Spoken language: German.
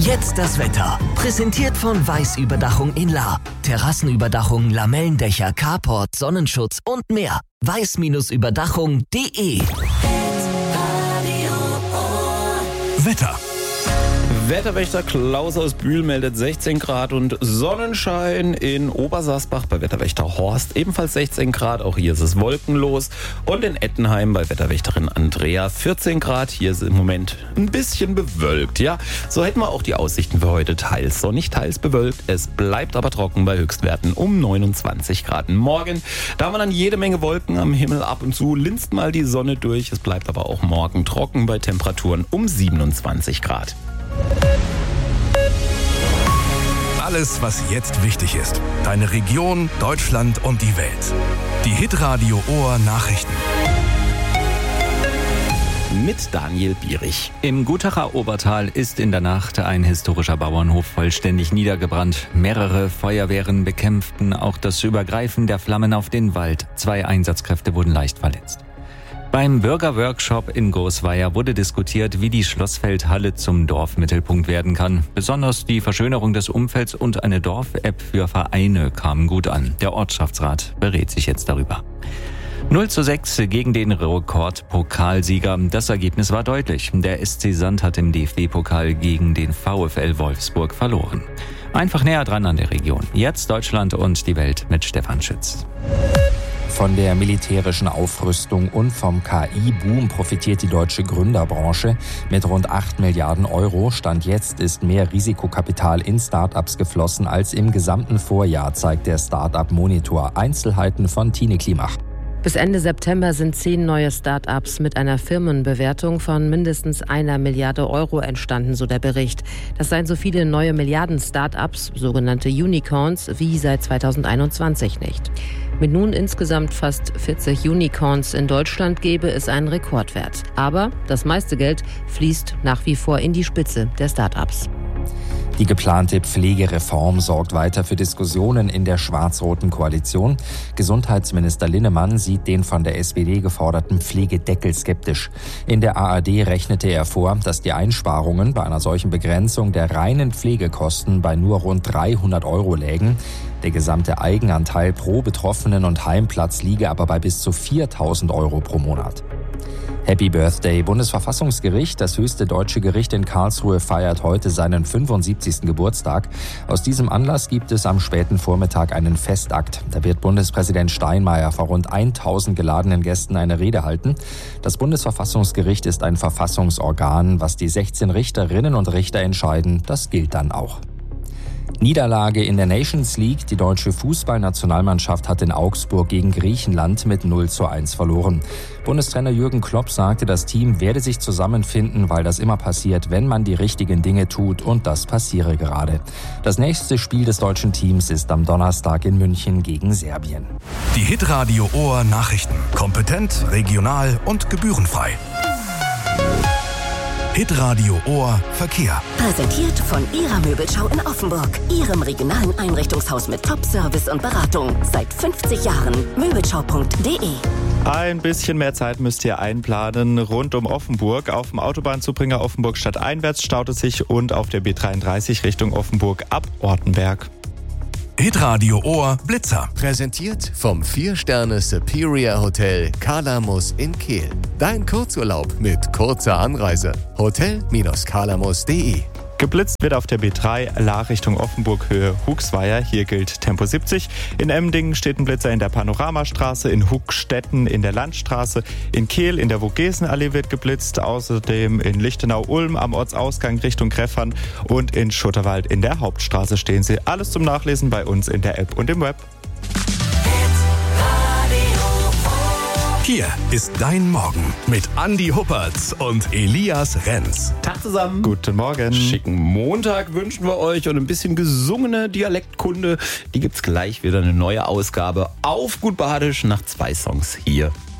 Jetzt das Wetter. Präsentiert von Weiß Überdachung in Lahr. Terrassenüberdachung, Lamellendächer, Carport, Sonnenschutz und mehr. weiß-überdachung.de. Wetter. Wetterwächter Klaus aus Bühl meldet 16 Grad und Sonnenschein in Obersaasbach bei Wetterwächter Horst. Ebenfalls 16 Grad, auch hier ist es wolkenlos. Und in Ettenheim bei Wetterwächterin Andrea 14 Grad. Hier ist im Moment ein bisschen bewölkt. Ja, so hätten wir auch die Aussichten für heute. Teils sonnig, teils bewölkt. Es bleibt aber trocken bei Höchstwerten um 29 Grad. Morgen, da haben wir dann jede Menge Wolken am Himmel. Ab und zu linst mal die Sonne durch. Es bleibt aber auch morgen trocken bei Temperaturen um 27 Grad. Alles, was jetzt wichtig ist. Deine Region, Deutschland und die Welt. Die Hitradio Ohr Nachrichten. Mit Daniel Bierich. Im Gutacher Obertal ist in der Nacht ein historischer Bauernhof vollständig niedergebrannt. Mehrere Feuerwehren bekämpften auch das Übergreifen der Flammen auf den Wald. 2 Einsatzkräfte wurden leicht verletzt. Beim Bürgerworkshop in Großweier wurde diskutiert, wie die Schlossfeldhalle zum Dorfmittelpunkt werden kann. Besonders die Verschönerung des Umfelds und eine Dorf-App für Vereine kamen gut an. Der Ortschaftsrat berät sich jetzt darüber. 0:6 gegen den Rekordpokalsieger. Das Ergebnis war deutlich. Der SC Sand hat im DFB-Pokal gegen den VfL Wolfsburg verloren. Einfach näher dran an der Region. Jetzt Deutschland und die Welt mit Stefan Schütz. Von der militärischen Aufrüstung und vom KI-Boom profitiert die deutsche Gründerbranche. Mit rund 8 Milliarden Euro Stand jetzt ist mehr Risikokapital in Start-ups geflossen als im gesamten Vorjahr, zeigt der Start-up-Monitor. Einzelheiten von Tine Klimach. Bis Ende September sind 10 neue Start-ups mit einer Firmenbewertung von mindestens 1 Milliarde Euro entstanden, so der Bericht. Das seien so viele neue Milliarden-Start-ups, sogenannte Unicorns, wie seit 2021 nicht. Mit nun insgesamt fast 40 Unicorns in Deutschland gäbe es einen Rekordwert. Aber das meiste Geld fließt nach wie vor in die Spitze der Start-ups. Die geplante Pflegereform sorgt weiter für Diskussionen in der schwarz-roten Koalition. Gesundheitsminister Linnemann sieht den von der SPD geforderten Pflegedeckel skeptisch. In der ARD rechnete er vor, dass die Einsparungen bei einer solchen Begrenzung der reinen Pflegekosten bei nur rund 300 Euro lägen. Der gesamte Eigenanteil pro Betroffenen und Heimplatz liege aber bei bis zu 4.000 Euro pro Monat. Happy Birthday! Bundesverfassungsgericht, das höchste deutsche Gericht in Karlsruhe, feiert heute seinen 75. Geburtstag. Aus diesem Anlass gibt es am späten Vormittag einen Festakt. Da wird Bundespräsident Steinmeier vor rund 1.000 geladenen Gästen eine Rede halten. Das Bundesverfassungsgericht ist ein Verfassungsorgan. Was die 16 Richterinnen und Richter entscheiden, das gilt dann auch. Niederlage in der Nations League. Die deutsche Fußballnationalmannschaft hat in Augsburg gegen Griechenland mit 0:1 verloren. Bundestrainer Jürgen Klopp sagte, das Team werde sich zusammenfinden, weil das immer passiert, wenn man die richtigen Dinge tut, und das passiere gerade. Das nächste Spiel des deutschen Teams ist am Donnerstag in München gegen Serbien. Die Hitradio Ohr Nachrichten. Kompetent, regional und gebührenfrei. Hitradio Ohr Verkehr. Präsentiert von Ihrer Möbelschau in Offenburg. Ihrem regionalen Einrichtungshaus mit Top-Service und Beratung. Seit 50 Jahren. Möbelschau.de. Ein bisschen mehr Zeit müsst ihr einplanen rund um Offenburg. Auf dem Autobahnzubringer Offenburg stadteinwärts staut es sich und auf der B33 Richtung Offenburg ab Ortenberg. Hitradio Ohr Blitzer. Präsentiert vom 4-Sterne Superior Hotel Kalamus in Kehl. Dein Kurzurlaub mit kurzer Anreise. Hotel-kalamus.de. Geblitzt wird auf der B3 Lahr Richtung Offenburg Höhe Huxweier. Hier gilt Tempo 70. In Emmendingen steht ein Blitzer in der Panoramastraße, in Huckstetten in der Landstraße, in Kehl in der Vogesenallee wird geblitzt, außerdem in Lichtenau-Ulm am Ortsausgang Richtung Kreffern und in Schutterwald in der Hauptstraße stehen sie. Alles zum Nachlesen bei uns in der App und im Web. Hier ist dein Morgen mit Andi Huppertz und Elias Renz. Tag zusammen. Guten Morgen. Schicken Montag wünschen wir euch und ein bisschen gesungene Dialektkunde. Die gibt's gleich wieder eine neue Ausgabe auf Gut Badisch nach 2 Songs hier.